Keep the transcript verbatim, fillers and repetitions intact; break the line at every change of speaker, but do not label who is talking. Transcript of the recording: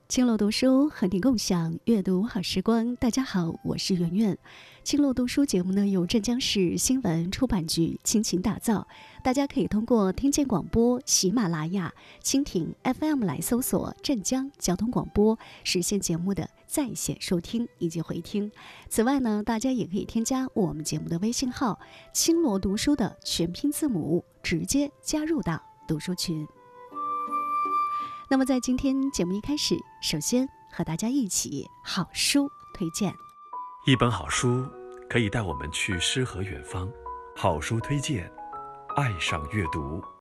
青楼读书和你共享阅读好时光。大家好，我是圆圆。青楼读书节目呢，由镇江市新闻出版局倾情打造。大家可以通过听见广播、喜马拉雅、蜻蜓 F M 来搜索镇江交通广播，实现节目的在线收听以及回听。此外呢，大家也可以添加我们节目的微信号“青楼读书”的全拼字母，直接加入到读书群。那么在今天节目一开始，首先和大家一起好书推荐。
一本好书可以带我们去诗和远方，好书推荐，爱上阅读。